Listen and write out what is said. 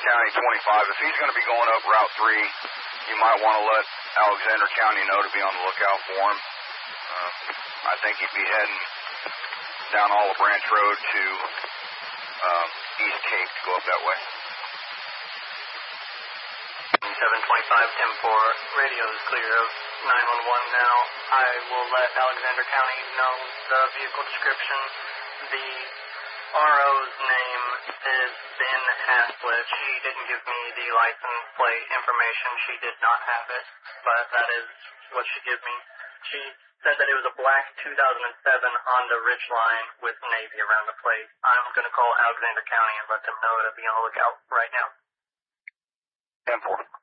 County 25. If he's going to be going up Route 3, you might want to let Alexander County know to be on the lookout for him. I think he'd be heading down Olive Branch Road to East Cape to go up that way. 725 10-4, radio is clear of 911 now. I will let Alexander County know the vehicle description. The RO's name is Ben Haslett. She didn't give me the license plate information. She did not have it, but that is what she gave me. She said that it was a black 2007 Honda Ridgeline with navy around the plate. I'm going to call Alexander County and let them know to be on the lookout right now. 10-4.